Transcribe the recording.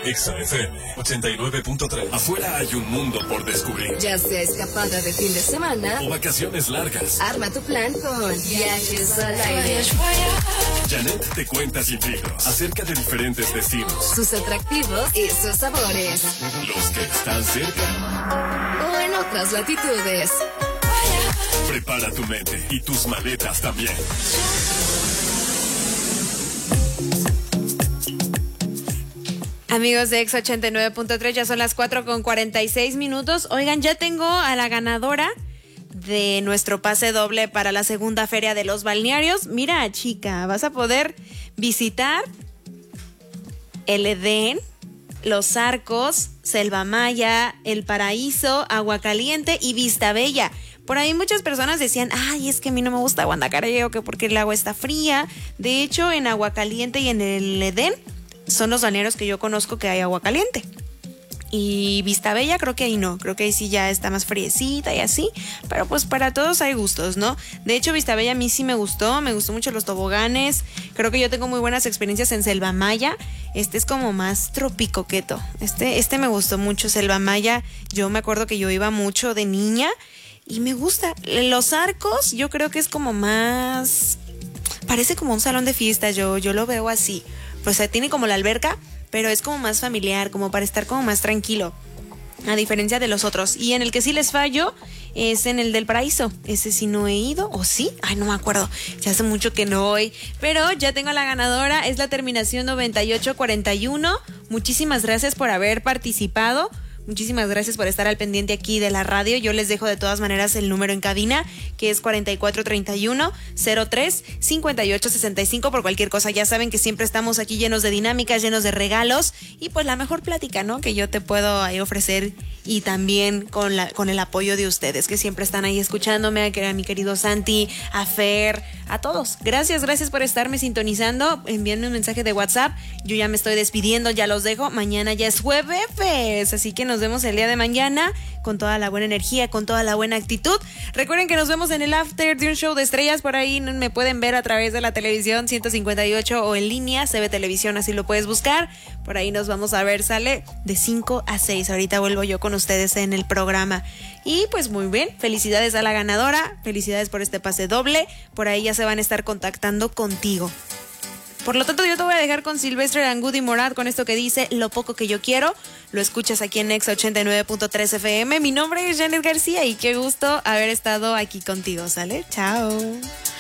Exa FM 89.3. Afuera hay un mundo por descubrir. Ya sea escapada de fin de semana o vacaciones largas. Arma tu plan con Viajes al Aire. Janet te cuenta sin filtros acerca de diferentes destinos, Sus atractivos y sus sabores. los que están cerca O en otras latitudes. Prepara tu mente y tus maletas también. Amigos de Exa 89.3, ya son las 4:46. Oigan, ya tengo a la ganadora de nuestro pase doble para la segunda feria de los balnearios. Mira, chica, vas a poder visitar el Edén, Los Arcos, Selva Maya, El Paraíso, Agua Caliente y Vista Bella. Por ahí muchas personas decían, ay, es que a mí no me gusta Guanacario, que porque el agua está fría. De hecho, en Agua Caliente y en el Edén son los balnearios que yo conozco que hay agua caliente. Y Vista Bella creo que ahí no, creo que ahí sí ya está más friecita y así, pero pues para todos hay gustos, ¿no? De hecho, Vista Bella a mí sí me gustó mucho los toboganes, creo que yo tengo muy buenas experiencias en Selva Maya. Este es como más tropicoqueto, este me gustó mucho, Selva Maya. Yo me acuerdo que yo iba mucho de niña y me gusta. Los Arcos yo creo que es como más, parece como un salón de fiestas, yo lo veo así. Pues tiene como la alberca, pero es como más familiar, como para estar como más tranquilo, a diferencia de los otros. Y en el que sí les fallo es en el del Paraíso. Ese sí no he ido, ¿o sí? Ay, no me acuerdo, ya hace mucho que no voy. Pero ya tengo a la ganadora, es la terminación 9841. Muchísimas gracias por haber participado. Muchísimas gracias por estar al pendiente aquí de la radio. Yo les dejo de todas maneras el número en cabina, que es 4431-03-5865. Por cualquier cosa, ya saben que siempre estamos aquí llenos de dinámicas, llenos de regalos y pues la mejor plática, ¿no? Que yo te puedo ahí ofrecer, y también con el apoyo de ustedes, que siempre están ahí escuchándome, a mi querido Santi, a Fer, a todos. Gracias por estarme sintonizando. Envíenme un mensaje de WhatsApp. Yo ya me estoy despidiendo, ya los dejo. Mañana ya es jueves, así que nos vemos el día de mañana con toda la buena energía, con toda la buena actitud. Recuerden que nos vemos en el after de un show de estrellas. Por ahí me pueden ver a través de la televisión 158 o en línea, CB Televisión, así lo puedes buscar. Por ahí nos vamos a ver, sale de 5 a 6. Ahorita vuelvo yo con ustedes en el programa. Y pues muy bien, felicidades a la ganadora, felicidades por este pase doble. Por ahí ya se van a estar contactando contigo. Por lo tanto, yo te voy a dejar con Silvestre Angud y Morad con esto que dice Lo poco que yo quiero. Lo escuchas aquí en Exa 89.3 FM. Mi nombre es Janet García y qué gusto haber estado aquí contigo, ¿sale? Chao.